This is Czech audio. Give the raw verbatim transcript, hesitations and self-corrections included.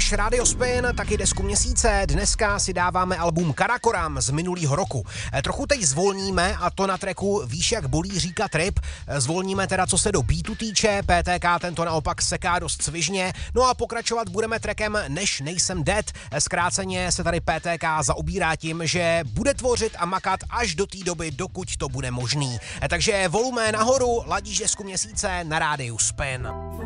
Posloucháš Radio Spin, taky desku měsíce. Dneska si dáváme album Karakoram z minulého roku. Trochu teď zvolníme, a to na tracku Víš jak bolí říkat rip. Zvolníme teda, co se do beatu týče, P T K tento naopak seká dost cvižně. No a pokračovat budeme trackem Než nejsem dead. Zkráceně se tady P T K zaobírá tím, že bude tvořit a makat až do té doby, dokud to bude možný. Takže volume nahoru, ladíš desku měsíce na rádiu Spin.